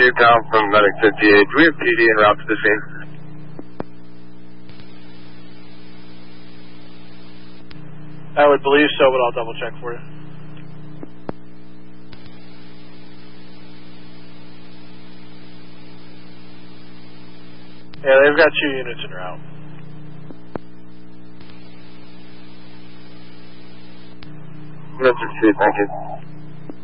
2, Tom from Medic 58. Do we have PD en route to the scene? I would believe so, but I'll double check for you. Yeah, they've got 2 units en route. Mr. 2, thank you.